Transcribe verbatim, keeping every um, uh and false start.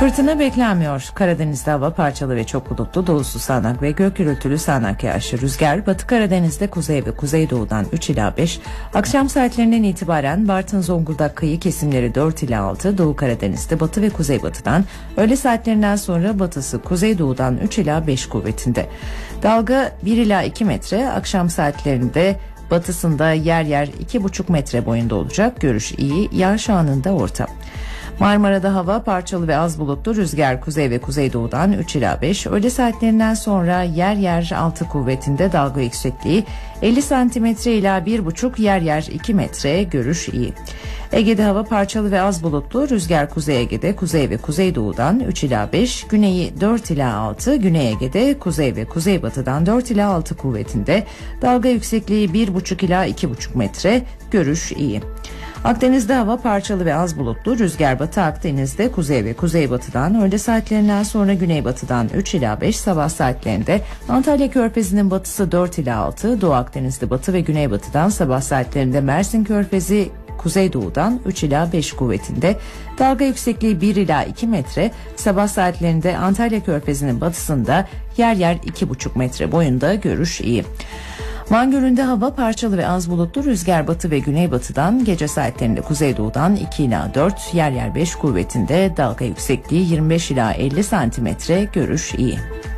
Fırtına beklenmiyor. Karadeniz'de hava parçalı ve çok bulutlu, doğusu sağanak ve gök gürültülü sağanak yağışı. Rüzgar Batı Karadeniz'de kuzey ve kuzeydoğudan üç ila beş, akşam saatlerinden itibaren Bartın Zonguldak kıyı kesimleri dört ila altı, Doğu Karadeniz'de batı ve kuzeybatıdan, öğle saatlerinden sonra batısı kuzeydoğudan üç ila beş kuvvetinde. Dalga bir ila iki metre, akşam saatlerinde batısında yer yer iki buçuk metre boyunda olacak. Görüş iyi, yağış anında orta. Marmara'da hava parçalı ve az bulutlu, rüzgar kuzey ve kuzeydoğudan üç ila beş, öğle saatlerinden sonra yer yer altı kuvvetinde, dalga yüksekliği elli santimetre ila bir buçuk, yer yer iki metre, görüş iyi. Ege'de hava parçalı ve az bulutlu, rüzgar Kuzey Ege'de kuzey ve kuzeydoğudan üç ila beş, güneyi dört ila altı, Güney Ege'de kuzey ve kuzeybatıdan dört ila altı kuvvetinde, dalga yüksekliği bir buçuk ila iki buçuk metre, görüş iyi. Akdeniz'de hava parçalı ve az bulutlu, rüzgar Batı Akdeniz'de kuzey ve kuzeybatıdan, öğle saatlerinden sonra güneybatıdan üç ila beş, sabah saatlerinde Antalya Körfezi'nin batısı dört ila altı, Doğu Akdeniz'de batı ve güneybatıdan, sabah saatlerinde Mersin Körfezi kuzeydoğudan üç ila beş kuvvetinde, dalga yüksekliği bir ila iki metre, sabah saatlerinde Antalya Körfezi'nin batısında yer yer iki buçuk metre boyunda, görüş iyi. Van Gölü'nde hava parçalı ve az bulutlu, rüzgar batı ve güneybatıdan, gece saatlerinde kuzeydoğudan iki ila dört, yer yer beş kuvvetinde, dalga yüksekliği yirmi beş ila elli santimetre, görüş iyi.